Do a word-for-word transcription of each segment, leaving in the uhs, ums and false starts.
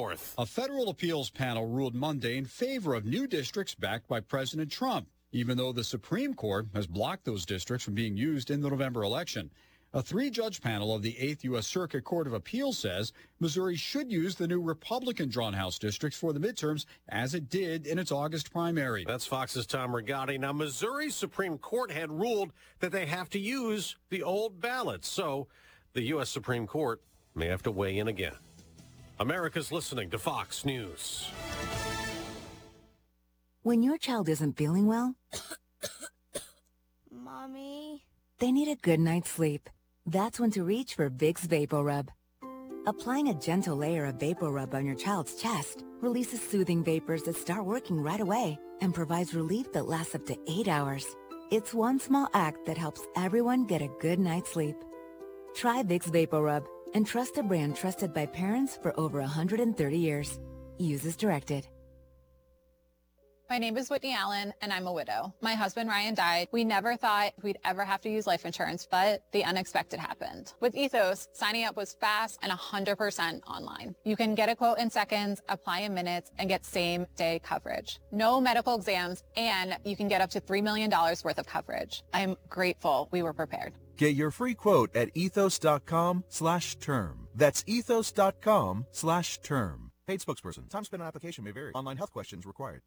A federal appeals panel ruled Monday in favor of new districts backed by President Trump, even though the Supreme Court has blocked those districts from being used in the November election. A three-judge panel of the eighth U S Circuit Court of Appeals says Missouri should use the new Republican-drawn House districts for the midterms, as it did in its August primary. That's Fox's Tom Rigotti. Now, Missouri's Supreme Court had ruled that they have to use the old ballots, so the U S Supreme Court may have to weigh in again. America's listening to Fox News. When your child isn't feeling well, Mommy, they need a good night's sleep. That's when to reach for Vicks VapoRub. Applying a gentle layer of VapoRub on your child's chest releases soothing vapors that start working right away and provides relief that lasts up to eight hours. It's one small act that helps everyone get a good night's sleep. Try Vicks VapoRub and trust a brand trusted by parents for over one hundred thirty years. Use as directed. My name is Whitney Allen, and I'm a widow. My husband, Ryan, died. We never thought we'd ever have to use life insurance, but the unexpected happened. With Ethos, signing up was fast and one hundred percent online. You can get a quote in seconds, apply in minutes, and get same-day coverage. No medical exams, and you can get up to three million dollars worth of coverage. I'm grateful we were prepared. Get your free quote at ethos.com slash term. That's ethos.com slash term. Paid spokesperson. Time spent on application may vary. Online health questions required.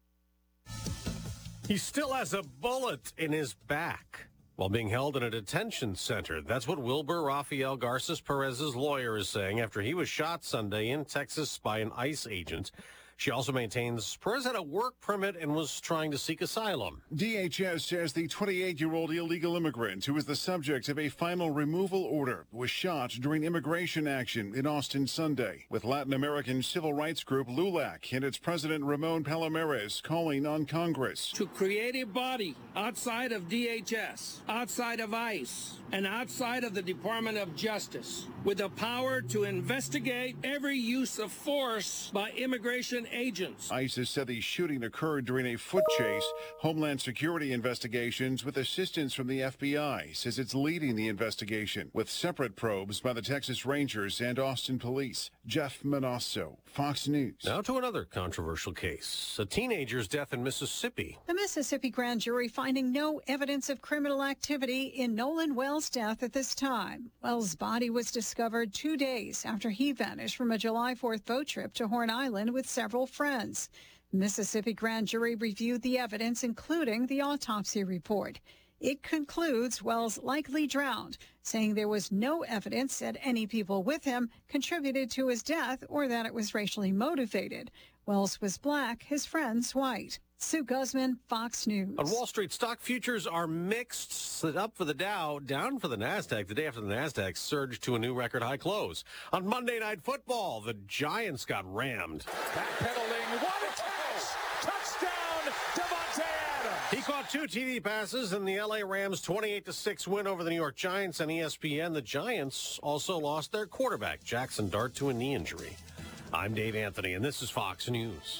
He still has a bullet in his back while being held in a detention center. That's what Wilbur Rafael Garces Perez's lawyer is saying after he was shot Sunday in Texas by an ICE agent. She also maintains Perez had a work permit and was trying to seek asylum. D H S says the twenty-eight-year-old illegal immigrant who was the subject of a final removal order was shot during immigration action in Austin Sunday, with Latin American civil rights group LULAC and its president Ramon Palomares calling on Congress to create a body outside of D H S, outside of ICE, and outside of the Department of Justice with the power to investigate every use of force by immigration agents. ICE has said the shooting occurred during a foot chase. Homeland Security investigations with assistance from the F B I says it's leading the investigation with separate probes by the Texas Rangers and Austin Police. Jeff Manasso, Fox News. Now to another controversial case, a teenager's death in Mississippi. The Mississippi grand jury finding no evidence of criminal activity in Nolan Wells' death at this time. Wells' body was discovered two days after he vanished from a July fourth boat trip to Horn Island with several friends. Mississippi grand jury reviewed the evidence, including the autopsy report. It concludes Wells likely drowned, saying there was no evidence that any people with him contributed to his death or that it was racially motivated. Wells was black, his friends white. Sue Guzman, Fox News. On Wall Street, stock futures are mixed. Slid up for the Dow, down for the NASDAQ. The day after the NASDAQ surged to a new record high close. On Monday Night Football, the Giants got rammed. Backpedaling, what a catch! Touchdown, Devontae Adams! He caught two T D passes in the L A Rams' twenty-eight to six win over the New York Giants on E S P N. The Giants also lost their quarterback, Jackson Dart, to a knee injury. I'm Dave Anthony, and this is Fox News.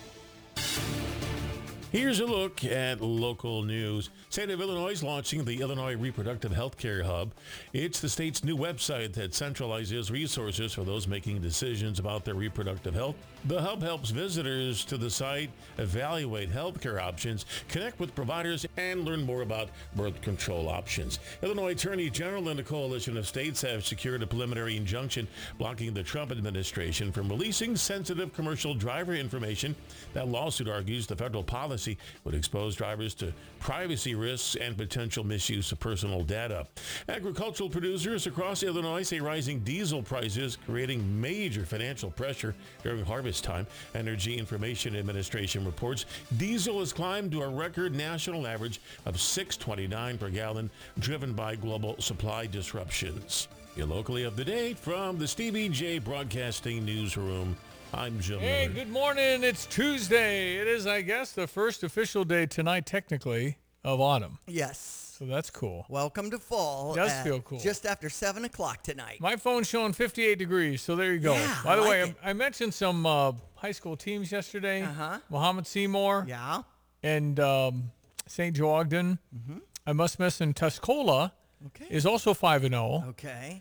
Here's a look at local news. State of Illinois is launching the Illinois Reproductive Healthcare Hub. It's the state's new website that centralizes resources for those making decisions about their reproductive health. The hub helps visitors to the site evaluate healthcare options, connect with providers, and learn more about birth control options. Illinois Attorney General and a coalition of states have secured a preliminary injunction blocking the Trump administration from releasing sensitive commercial driver information. That lawsuit argues the federal policy would expose drivers to privacy risks and potential misuse of personal data. Agricultural producers across Illinois say rising diesel prices creating major financial pressure during harvest time. Energy Information Administration reports diesel has climbed to a record national average of six twenty-nine per gallon, driven by global supply disruptions. Your locally of the day from the Stevie J Broadcasting Newsroom. I'm Jim Hey, Miller. good morning. It's Tuesday. It is, I guess, the first official day tonight, technically, of autumn. Yes. So that's cool. Welcome to fall. It does at feel cool. Just after seven o'clock tonight. My phone's showing fifty-eight degrees, so there you go. Yeah, By the I way, like I, I mentioned some uh, high school teams yesterday. Uh-huh. Muhammad Seymour. Yeah. And um, Saint Joe Ogden. Mm-hmm. I must mention Tuscola Okay. is also five and oh. Okay.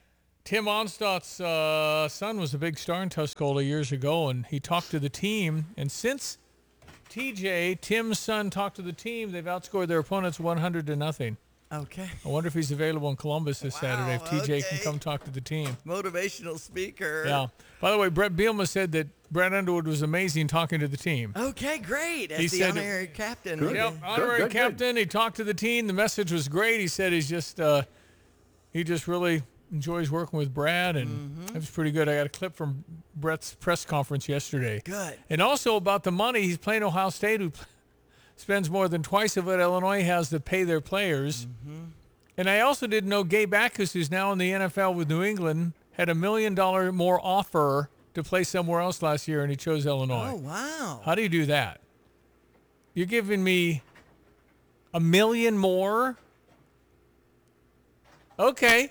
Tim Onstott's uh, son was a big star in Tuscola years ago, and he talked to the team. And since T J, Tim's son, talked to the team, they've outscored their opponents one hundred to nothing. Okay. I wonder if he's available in Columbus this wow, Saturday, if T J okay. can come talk to the team. Motivational speaker. Yeah. By the way, Brett Bielema said that Brad Underwood was amazing talking to the team. Okay, great. As he the said, honorary captain. Good. Yep, honorary good, good, captain. Good. He talked to the team. The message was great. He said he's just uh, he just really enjoys working with Brad, and mm-hmm. it was pretty good. I got a clip from Brett's press conference yesterday. Good. And also about the money. He's playing Ohio State, who spends more than twice of what Illinois has to pay their players. Mm-hmm. And I also didn't know Gabe Backus, who's now in the N F L with New England, had a million dollar more offer to play somewhere else last year, and he chose Illinois. Oh, wow. How do you do that? You're giving me a million more? Okay.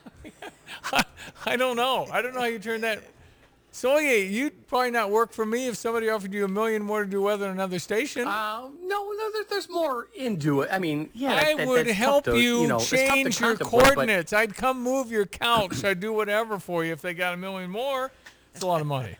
I, I don't know. I don't know how you turn that. So, yeah, you'd probably not work for me if somebody offered you a million more to do weather on another station. Uh, no, no there, there's more into it. I mean, yeah. I that, would that's help to, you, you know, change your coordinates. I'd come move your couch. I'd do whatever for you if they got a million more. It's a lot of money.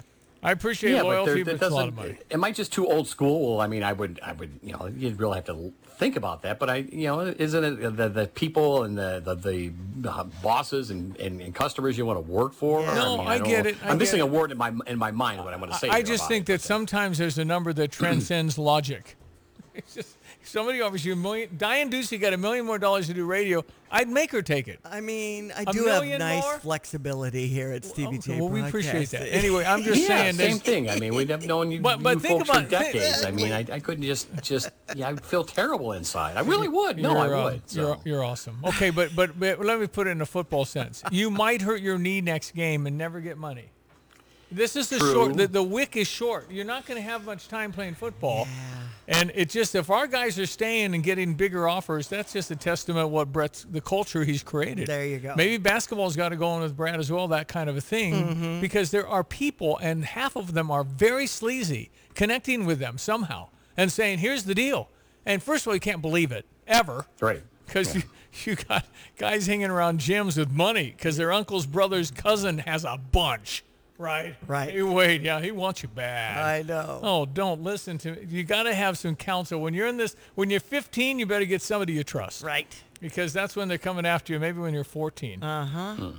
I appreciate yeah, loyalty, but, there, but it's a lot of money. Am I just too old school? Well, I mean, I would, I would, you know, you'd really have to think about that. But I, you know, isn't it the, the people and the the, the bosses and, and, and customers you want to work for? Yeah. No, I, mean, I, I get know. it. I I'm get missing it. a word in my in my mind what I'm going to say. I just think that sometimes there's a number that transcends logic. It's just somebody offers you a million. Diane Ducey got a million more dollars to do radio. I'd make her take it. I mean, I a do have nice more? flexibility here at Stevie J. Well, we appreciate that. Anyway, I'm just yeah, saying. Same thing. I mean, we'd have known you, but, but you think folks about, for decades. Think, I mean, I, I couldn't just, just, yeah, I would feel terrible inside. I really would. No, you're, I uh, would. So. You're, you're awesome. Okay, but, but but let me put it in a football sense. You might hurt your knee next game and never get money. This is the True. short. The, the wick is short. You're not going to have much time playing football. Yeah. And it's just, if our guys are staying and getting bigger offers, that's just a testament of what Brett's, the culture he's created. There you go. Maybe basketball's got to go on with Brad as well, that kind of a thing, mm-hmm. because there are people, and half of them are very sleazy, connecting with them somehow and saying, here's the deal. And first of all, you can't believe it, ever. Right. Because yeah. you, you got guys hanging around gyms with money because their uncle's brother's cousin has a bunch. Right. Right. Hey, wait, yeah, he wants you bad. I know. Oh, don't listen to me. You got to have some counsel. When you're in this, when you're fifteen, you better get somebody you trust. Right. Because that's when they're coming after you, maybe when you're fourteen. Uh-huh. Hmm.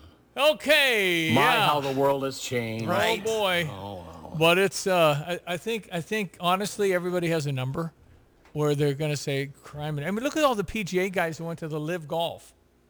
Okay. My, yeah. how the world has changed. Right. Oh, boy. Oh, wow. But it's, uh, I, I think, I think, honestly, everybody has a number where they're going to say crime. I mean, look at all the P G A guys who went to the Live Golf.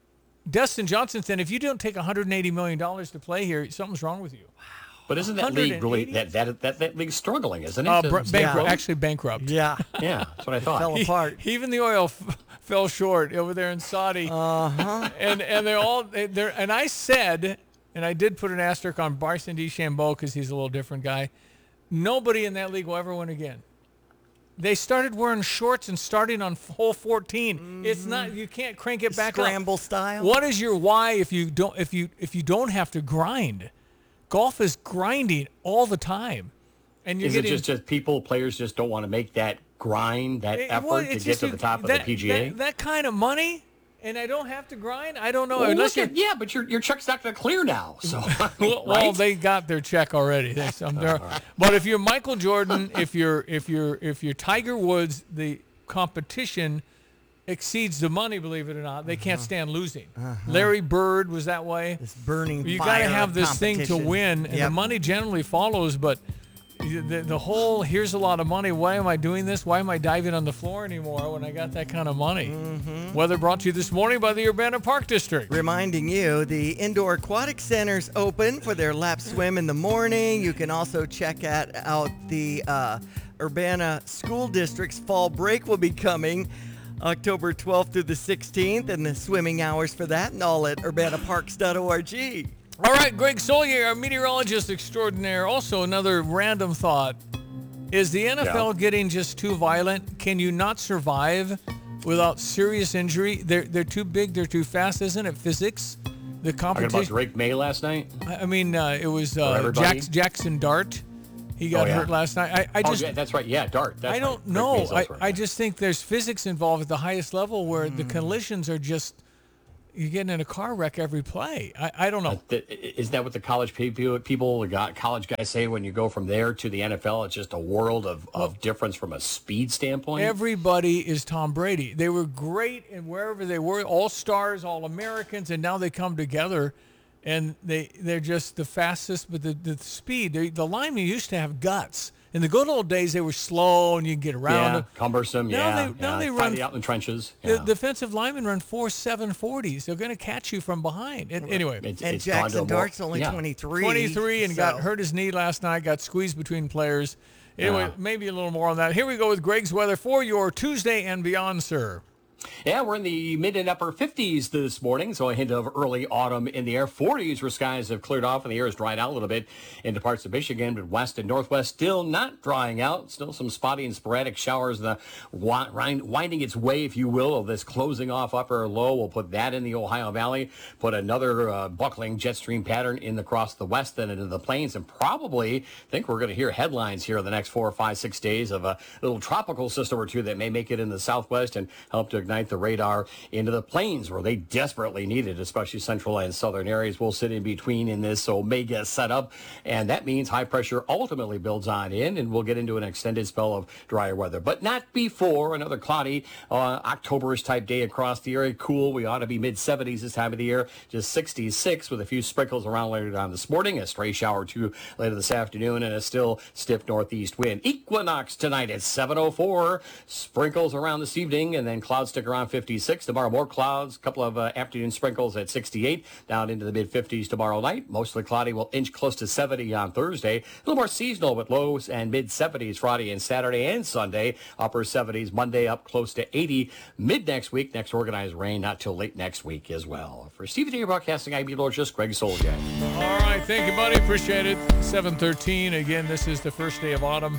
Dustin Johnson said, if you don't take one hundred eighty million dollars to play here, something's wrong with you. Wow. But isn't that league really, that, that, that, that league's struggling, isn't it? Uh, br- bankrupt, yeah. Actually bankrupt. Yeah. Yeah, that's what I thought. It fell apart. He, even the oil f- fell short over there in Saudi. Uh-huh. And and they're all, they're, and I said, and I did put an asterisk on Bryson DeChambeau because he's a little different guy, nobody in that league will ever win again. They started wearing shorts and starting on hole fourteen. Mm-hmm. It's not, you can't crank it back Scramble up. Scramble style. What is your why if you don't if you if you don't have to grind? Golf is grinding all the time. And you're is getting, it just, just people, players just don't want to make that grind, that it, effort well, to get just, to the top that, of the P G A? That, that kind of money, and I don't have to grind? I don't know. Well, Unless look at, yeah, but your your check's not going to clear now. So, well, right? well, they got their check already. They, some, uh, but if you're Michael Jordan, if you're if you're if you're Tiger Woods, the competition exceeds the money. Believe it or not, they uh-huh. can't stand losing. Uh-huh. Larry Bird was that way. This burning. You got to have this thing to competition. win, and Yep. the money generally follows. But the, the whole here's a lot of money. Why am I doing this? Why am I diving on the floor anymore when I got that kind of money? Mm-hmm. Weather brought to you this morning by the Urbana Park District. Reminding you, the Indoor Aquatic Center's open for their lap swim in the morning. You can also check out, out the uh, Urbana School District's fall break will be coming October twelfth through the sixteenth, and the swimming hours for that and all at urbana parks dot org. All right, Greg Solier, our meteorologist extraordinaire. Also, another random thought. Is the N F L yeah. getting just too violent? Can you not survive without serious injury? They're they're too big, they're too fast, isn't it? Physics? The competition. Talking about Drake May last night? I mean, uh, it was uh, Jack, Jackson Dart. He got oh, yeah. hurt last night. I, I just, oh, yeah, that's right. Yeah, Dart. That's I don't right. know. I, I just think there's physics involved at the highest level where mm. the collisions are just, you get in a car wreck every play. I, I don't know. Uh, th- is that what the college people, people, the guy- college guys say when you go from there to the N F L? It's just a world of, of Well, difference from a speed standpoint? Everybody is Tom Brady. They were great in wherever they were, all stars, all Americans, and now they come together, and they, they're just the fastest, but the, the speed. They, the linemen used to have guts. In the good old days, they were slow and you can get around yeah, them. cumbersome, now yeah. They, now yeah. they Fight run it out in the trenches. The Yeah. defensive linemen run four seven forties. They're going to catch you from behind. And, anyway, It's- And it's gone to a Jackson more- Dart's only yeah. twenty-three. twenty-three and so- got hurt his knee last night, got squeezed between players. Anyway, Yeah. maybe a little more on that. Here we go with Greg's weather for your Tuesday and beyond, sir. Yeah, we're in the mid and upper fifties this morning, so a hint of early autumn in the air. forties where skies have cleared off and the air has dried out a little bit into parts of Michigan, but west and northwest still not drying out. Still some spotty and sporadic showers, the winding its way, if you will, of this closing off upper low. We'll put that in the Ohio Valley, put another uh, buckling jet stream pattern in across the west and into the plains, and probably think we're going to hear headlines here in the next four or five, six days of a little tropical system or two that may make it in the southwest and help to ignite the radar into the plains where they desperately need it, especially central and southern areas. We'll sit in between in this Omega setup, and that means high pressure ultimately builds on in, and we'll get into an extended spell of drier weather, but not before another cloudy uh, October-ish type day across the area. Cool. We ought to be mid seventies this time of the year, just sixty-six with a few sprinkles around later on this morning, a stray shower or two later this afternoon, and a still stiff northeast wind. Equinox tonight at seven oh four. Sprinkles around this evening, and then clouds stick around fifty-six. Tomorrow, more clouds, a couple of uh, afternoon sprinkles at sixty-eight, down into the mid-fifties tomorrow night. Mostly cloudy, will inch close to seventy on Thursday. A little more seasonal with lows and mid-seventies Friday and Saturday and Sunday. Upper seventies Monday, up close to eighty. Mid next week, next organized rain, not till late next week as well. For Stephen Day Broadcasting, I'm Lorges, Greg Soljack. All right, thank you, buddy. Appreciate it. seven thirteen. Again, this is the first day of autumn.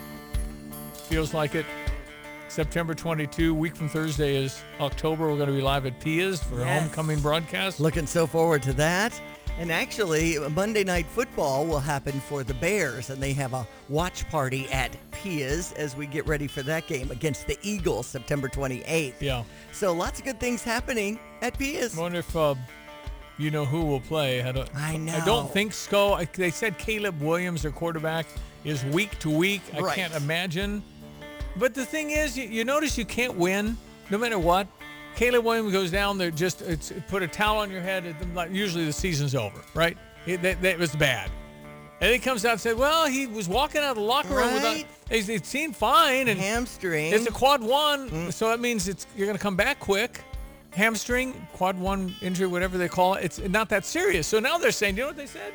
Feels like it. September twenty-second, week from Thursday is October. We're going to be live at Pia's for a Yes. homecoming broadcast. Looking so forward to that. And actually, Monday Night Football will happen for the Bears, and they have a watch party at Pia's as we get ready for that game against the Eagles, September twenty-eighth. Yeah. So lots of good things happening at Pia's. I wonder if uh, you know who will play. I, don't, I know. I don't think so. I, they said Caleb Williams, their quarterback, is week to week. I Right. can't imagine. But the thing is, you, you notice you can't win no matter what. Caleb Williams goes down there, just it's, put a towel on your head. It, like, usually the season's over, right? It, that, that was bad. And he comes out and said, well, he was walking out of the locker room without, Right. it, it seemed fine. And Hamstring. it's a quad one, so that means it's you're going to come back quick. Hamstring, quad one injury, whatever they call it, it's not that serious. So now they're saying, you know what they said?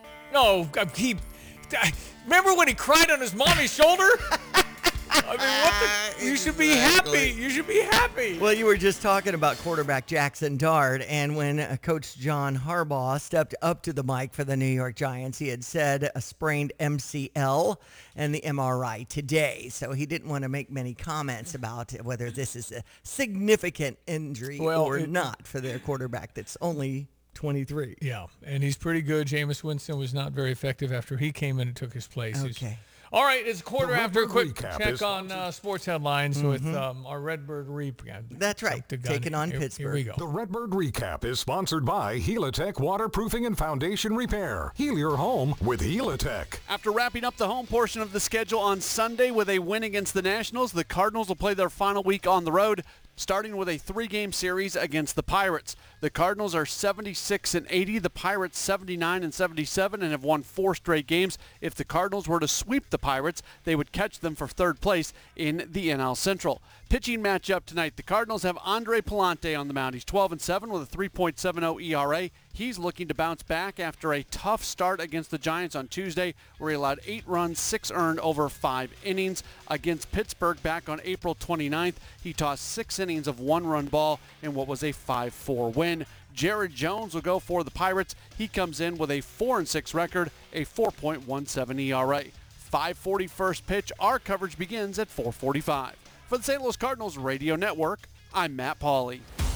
No, he, remember when he cried on his mommy's shoulder? I mean, what the, you should be happy. You should be happy. Well, you were just talking about quarterback Jackson Dart, and when uh, Coach John Harbaugh stepped up to the mic for the New York Giants, he had said a sprained M C L and the M R I today. So he didn't want to make many comments about whether this is a significant injury Well, or it- not for their quarterback that's only twenty-three. Yeah, and he's pretty good. Jameis Winston was not very effective after he came in and took his place. He's- Okay. All right, it's a quarter The after. A Redbird quick recap check is on uh, sports headlines with um, our Redbird recap. That's right, taking on here, Pittsburgh. Here we go. The Redbird Recap is sponsored by Helitech Waterproofing and Foundation Repair. Heal your home with Helitech. After wrapping up the home portion of the schedule on Sunday with a win against the Nationals, the Cardinals will play their final week on the road, starting with a three-game series against the Pirates. The Cardinals are seventy-six and eighty, the Pirates seventy-nine and seventy-seven, and have won four straight games. If the Cardinals were to sweep the Pirates, they would catch them for third place in the N L Central. Pitching matchup tonight, the Cardinals have Andre Palante on the mound. He's twelve and seven with a three point seven oh E R A. He's looking to bounce back after a tough start against the Giants on Tuesday, where he allowed eight runs, six earned over five innings. Against Pittsburgh back on April twenty-ninth, he tossed six innings of one-run ball in what was a five four win. Jared Jones will go for the Pirates. He comes in with a four and six record, a four point one seven E R A. five forty first pitch. Our coverage begins at four forty-five. For the Saint Louis Cardinals Radio Network, I'm Matt Pauley.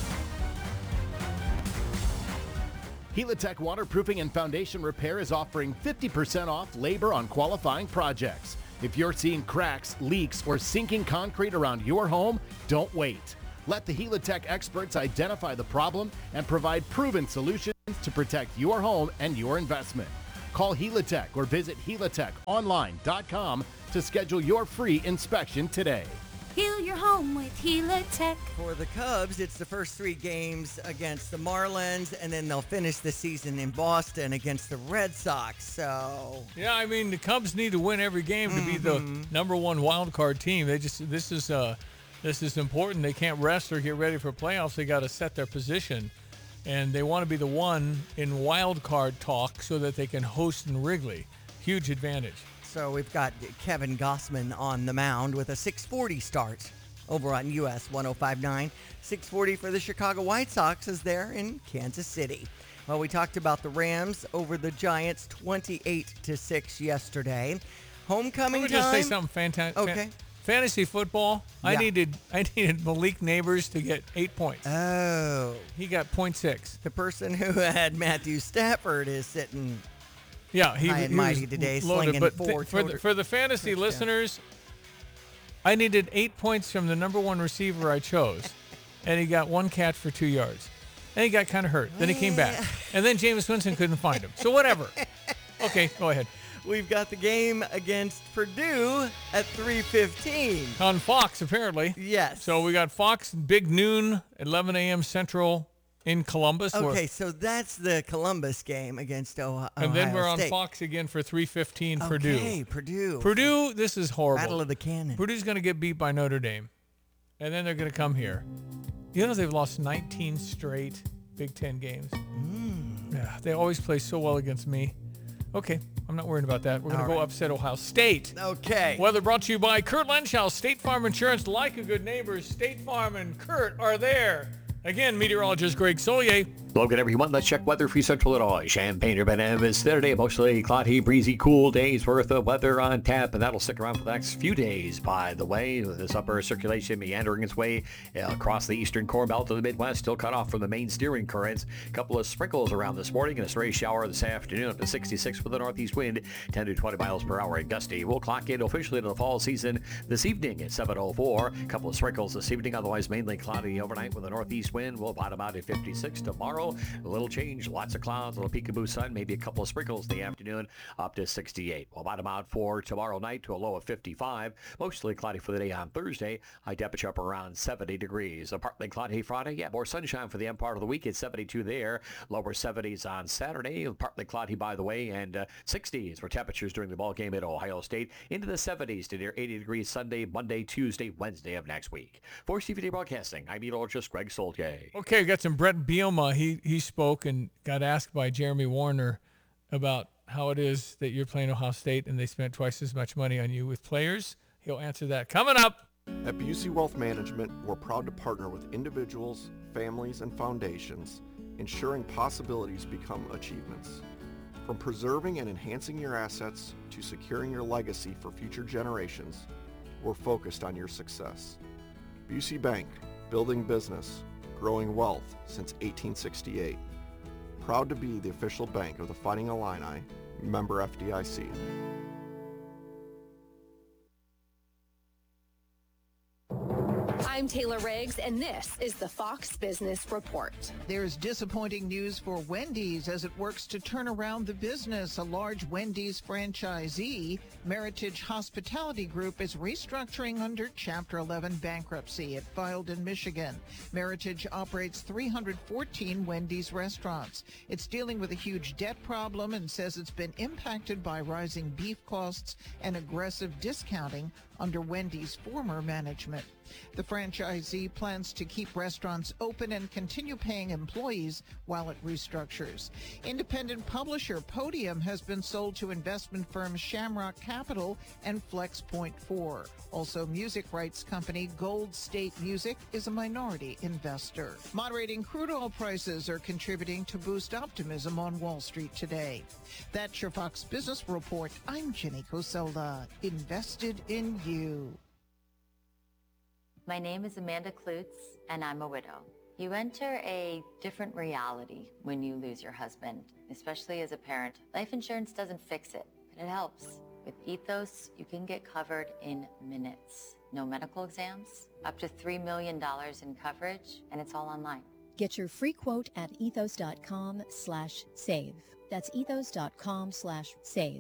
Helitech Waterproofing and Foundation Repair is offering fifty percent off labor on qualifying projects. If you're seeing cracks, leaks, or sinking concrete around your home, don't wait. Let the Helitech experts identify the problem and provide proven solutions to protect your home and your investment. Call Helitech or visit helitech online dot com to schedule your free inspection today. Heal your home with Helitech. For the Cubs, it's the first three games against the Marlins, and then they'll finish the season in Boston against the Red Sox. So, yeah, I mean, the Cubs need to win every game to mm-hmm. be the number one wild card team. They just this is uh, this is important. They can't rest or get ready for playoffs. They got to set their position, and they want to be the one in wild card talk so that they can host in Wrigley. Huge advantage. So we've got Kevin Gossman on the mound with a six forty start over on U S one oh five point nine. six forty for the Chicago White Sox is there in Kansas City. Well, we talked about the Rams over the Giants twenty-eight to six yesterday. Homecoming Let time. me just say something fantastic. Okay. Fantasy football. Yeah. I needed I needed Malik Neighbors to get eight points. Oh. He got point six. The person who had Matthew Stafford is sitting Yeah, he, high and he mighty was today, loaded, slinging but four th- for, the, for the fantasy touchdowns. listeners, I needed eight points from the number one receiver I chose, and he got one catch for two yards. And he got kind of hurt. Then he came back. And then Jameis Winston couldn't find him. So whatever. Okay, go ahead. We've got the game against Purdue at three fifteen. On Fox, apparently. Yes. So we got Fox, big noon, eleven a.m. Central in Columbus. Okay, so that's the Columbus game against Ohio State. And then we're on State. Fox again for three fifteen okay, Purdue. Okay, Purdue. Purdue, this is horrible. Battle of the Cannon. Purdue's going to get beat by Notre Dame. And then they're going to come here. You know they've lost nineteen straight Big Ten games. Mm. Yeah, they always play so well against me. Okay, I'm not worried about that. We're going to go right. upset Ohio State. Okay. Weather brought to you by Kurt Lenschow, State Farm Insurance. Like a good neighbor, State Farm and Kurt are there. Again, meteorologist Greg Solier. Hello, good everyone. Let's check weather for Central Illinois. Champaign, Urbana is Saturday, mostly cloudy, breezy, cool days worth of weather on tap, and that'll stick around for the next few days. By the way, with this upper circulation meandering its way uh, across the eastern core belt of the Midwest, still cut off from the main steering currents. A couple of sprinkles around this morning and a stray shower this afternoon up to sixty-six with a northeast wind, ten to twenty miles per hour and gusty. We'll clock in officially to the fall season this evening at seven oh four. A couple of sprinkles this evening, otherwise mainly cloudy overnight with a northeast wind. We'll bottom out at fifty-six tomorrow. A little change, lots of clouds, a little peekaboo sun, maybe a couple of sprinkles in the afternoon, up to sixty-eight. We'll bottom out for tomorrow night to a low of fifty-five. Mostly cloudy for the day on Thursday. High temperature up around seventy degrees. A partly cloudy Friday. Yeah, more sunshine for the end part of the week at seventy-two there. Lower seventies on Saturday. Partly cloudy, by the way, and uh, sixties for temperatures during the ball game at Ohio State. Into the seventies to near eighty degrees Sunday, Monday, Tuesday, Wednesday of next week. For C V T Broadcasting, I'm meteorologist Greg Soldier. Okay, we got some Brett Bielema. He he spoke and got asked by Jeremy Warner about how it is that you're playing Ohio State and they spent twice as much money on you with players. He'll answer that coming up. At Busey Wealth Management, we're proud to partner with individuals, families, and foundations, ensuring possibilities become achievements. From preserving and enhancing your assets to securing your legacy for future generations, we're focused on your success. Busey Bank, building business, growing wealth since eighteen sixty-eight. Proud to be the official bank of the Fighting Illini, member F D I C. I'm Taylor Riggs, and this is the Fox Business Report. There's disappointing news for Wendy's as it works to turn around the business. A large Wendy's franchisee, Meritage Hospitality Group, is restructuring under Chapter eleven bankruptcy. It filed in Michigan. Meritage operates three hundred fourteen Wendy's restaurants. It's dealing with a huge debt problem and says it's been impacted by rising beef costs and aggressive discounting under Wendy's former management. The franchisee plans to keep restaurants open and continue paying employees while it restructures. Independent publisher Podium has been sold to investment firms Shamrock Capital and Flex Point four. Also, music rights company Gold State Music is a minority investor. Moderating crude oil prices are contributing to boost optimism on Wall Street today. That's your Fox Business Report. I'm Jenny Coselda. Invested in you. My name is Amanda Klutz, and I'm a widow. You enter a different reality when you lose your husband, especially as a parent. Life insurance doesn't fix it, but it helps. With Ethos, you can get covered in minutes. No medical exams, up to three million dollars in coverage, and it's all online. Get your free quote at ethos.com slash save. That's ethos.com slash save.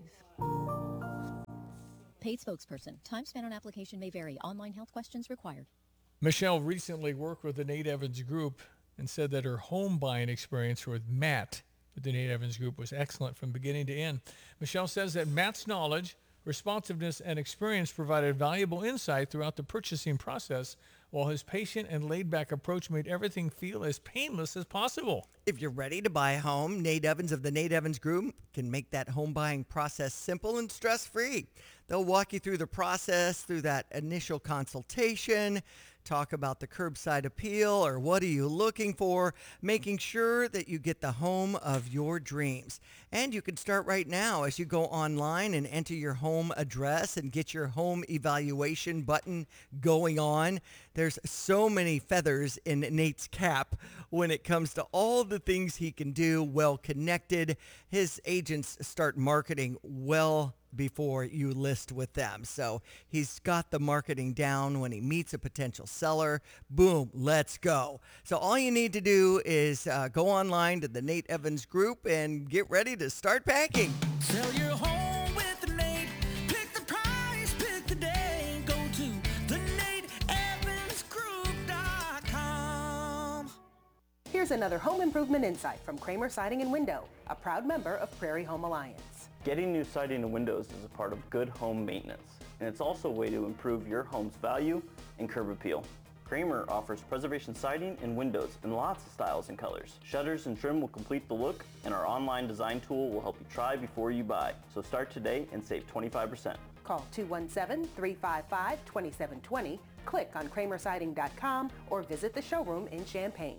Paid spokesperson. Time spent on application may vary. Online health questions required. Michelle recently worked with the Nate Evans Group and said that her home buying experience with Matt with the Nate Evans Group was excellent from beginning to end. Michelle says that Matt's knowledge, responsiveness, and experience provided valuable insight throughout the purchasing process, while his patient and laid-back approach made everything feel as painless as possible. If you're ready to buy a home, Nate Evans of the Nate Evans Group can make that home buying process simple and stress-free. They'll walk you through the process, through that initial consultation, talk about the curbside appeal or what are you looking for, making sure that you get the home of your dreams. And you can start right now as you go online and enter your home address and get your home evaluation button going on. There's so many feathers in Nate's cap when it comes to all the things he can do, well connected. His agents start marketing well before you list with them. So he's got the marketing down. When he meets a potential seller, boom, let's go. So all you need to do is uh, go online to the Nate Evans Group and get ready to start packing. Sell your home with Nate. Pick the price, pick the day. Go to the nate evans group dot com. Here's another home improvement insight from Kramer Siding and Window, a proud member of Prairie Home Alliance. Getting new siding and windows is a part of good home maintenance, and it's also a way to improve your home's value and curb appeal. Kramer offers preservation siding and windows in lots of styles and colors. Shutters and trim will complete the look, and our online design tool will help you try before you buy. So start today and save twenty-five percent. Call two one seven, three five five, two seven two zero, click on kramer siding dot com, or visit the showroom in Champaign.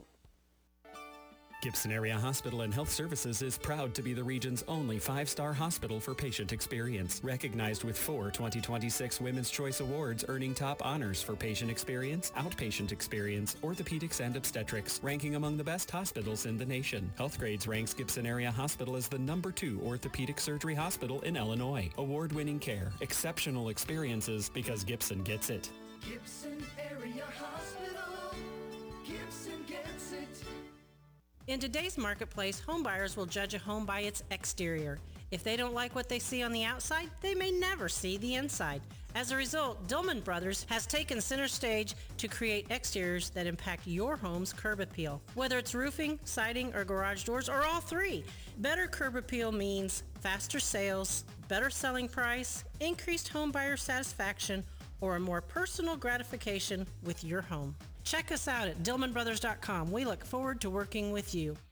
Gibson Area Hospital and Health Services is proud to be the region's only five-star hospital for patient experience, recognized with four twenty twenty-six Women's Choice Awards, earning top honors for patient experience, outpatient experience, orthopedics, and obstetrics, ranking among the best hospitals in the nation. Healthgrades ranks Gibson Area Hospital as the number two orthopedic surgery hospital in Illinois. Award-winning care, exceptional experiences, because Gibson gets it. Gibson Area Hospital. Gibson gets it. In today's marketplace, home buyers will judge a home by its exterior. If they don't like what they see on the outside, they may never see the inside. As a result, Dillman Brothers has taken center stage to create exteriors that impact your home's curb appeal. Whether it's roofing, siding, or garage doors, or all three, better curb appeal means faster sales, better selling price, increased home buyer satisfaction, or a more personal gratification with your home. Check us out at dillman brothers dot com. We look forward to working with you.